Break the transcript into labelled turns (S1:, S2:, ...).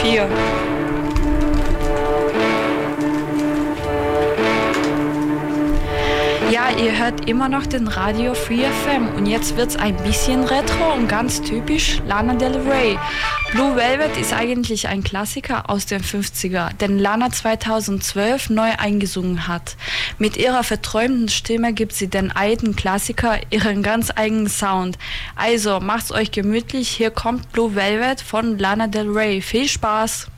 S1: 4. Ja, ihr hört immer noch den Radio Free FM und jetzt wird's ein bisschen retro und ganz typisch Lana Del Rey. Blue Velvet ist eigentlich ein Klassiker aus den 50er, den Lana 2012 neu eingesungen hat. Mit ihrer verträumten Stimme gibt sie den alten Klassiker ihren ganz eigenen Sound. Also macht's euch gemütlich, hier kommt Blue Velvet von Lana Del Rey. Viel Spaß!